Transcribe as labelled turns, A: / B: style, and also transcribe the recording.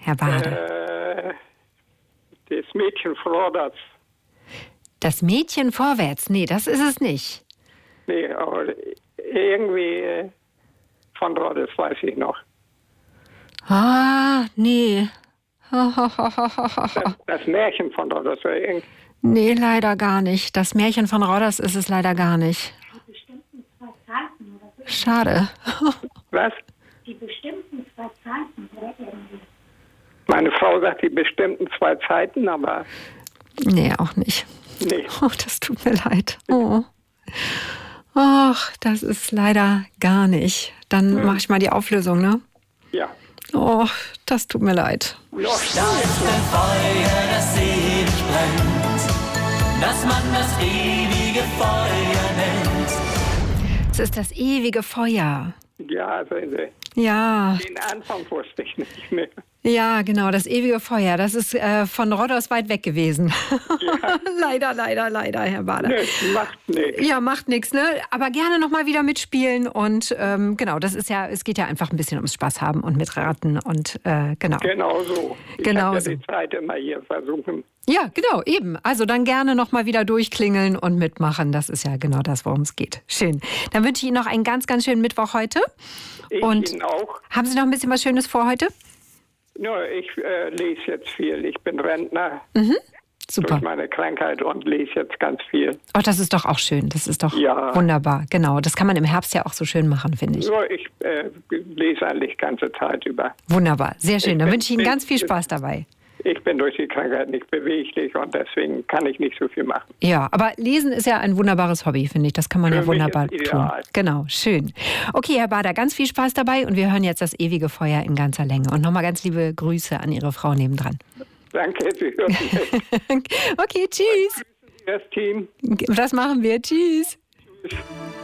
A: Herr Bade?
B: Das Mädchen vorwärts.
A: Das Mädchen vorwärts? Nee, das ist es nicht.
B: Nee, aber irgendwie von Rhodes weiß ich noch.
A: Ah, nee.
B: Das Märchen von Rhodes.
A: Nee, leider gar nicht. Das Märchen von Rhodos ist es leider gar nicht.
C: Die bestimmten 2 Zeiten. Oder so.
A: Schade.
B: Was?
C: Die bestimmten 2 Zeiten. Oder irgendwie.
B: Meine Frau sagt die bestimmten 2 Zeiten, aber...
A: Nee, auch nicht.
B: Nee.
A: Oh, das tut mir leid. Oh. Ach, das ist leider gar nicht. Dann mache ich mal die Auflösung, ne?
B: Ja.
A: Oh, das tut mir leid.
B: Noch
D: Da ist ein Feuer, das ewig brennt, dass man das ewige Feuer nennt.
A: Es ist das ewige Feuer.
B: Ja, also
A: Ja,
B: den Anfang wusste ich nicht mehr.
A: ja, genau, das ewige Feuer. Das ist von Rhodos weit weg gewesen. Ja. leider, Herr Bade.
B: Nee, macht nichts.
A: Ja, macht nichts, ne? Aber gerne nochmal wieder mitspielen und genau, das ist ja, es geht ja einfach ein bisschen ums Spaß haben und mitraten und genau.
B: Genau so. Ich
A: Genau
B: hab ja
A: so.
B: die Zeit immer hier versuchen.
A: Ja, genau, eben. Also dann gerne nochmal wieder durchklingeln und mitmachen. Das ist ja genau das, worum es geht. Schön. Dann wünsche ich Ihnen noch einen ganz, ganz schönen Mittwoch heute.
B: Ich
A: Und
B: Ihnen auch.
A: haben Sie noch ein bisschen was Schönes vor heute?
B: Ja, ich lese jetzt viel. Ich bin Rentner
A: Super.
B: durch meine Krankheit und lese jetzt ganz viel.
A: Oh, das ist doch auch schön. Das ist doch
B: Ja.
A: wunderbar. Genau. Das kann man im Herbst ja auch so schön machen, finde ich.
B: Nur ich lese eigentlich ganze Zeit über.
A: Wunderbar. Sehr schön. Dann wünsche ich Ihnen
B: bin-
A: ganz viel Spaß dabei.
B: Ich bin durch die Krankheit nicht beweglich und deswegen kann ich nicht so viel machen.
A: Ja, aber Lesen ist ja ein wunderbares Hobby, finde ich. Das kann man
B: Für
A: ja
B: mich
A: wunderbar
B: ist
A: tun.
B: ideal.
A: Genau, schön. Okay, Herr Bader, ganz viel Spaß dabei und wir hören jetzt das ewige Feuer in ganzer Länge. Und nochmal ganz liebe Grüße an Ihre Frau nebendran.
B: Danke, Sie hören mich.
A: Okay, tschüss.
B: Das Team.
A: Das machen wir. Tschüss.
B: Tschüss.